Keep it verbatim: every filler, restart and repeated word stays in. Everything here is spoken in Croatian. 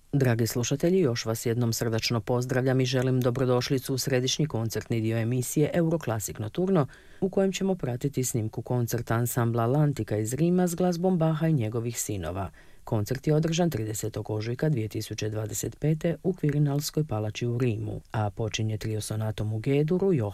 Dragi slušatelji, još vas jednom srdačno pozdravljam i želim dobrodošlicu u središnji koncertni dio emisije Euroclassic Nocturno, u kojem ćemo pratiti snimku koncerta ansambla Lantika iz Rima s glazbom Baha i njegovih sinova. Koncert je održan tridesetog ožujka dvije tisuće dvadeset pete u Kvirinalskoj palači u Rimu, a počinje trio sonatom u G-duru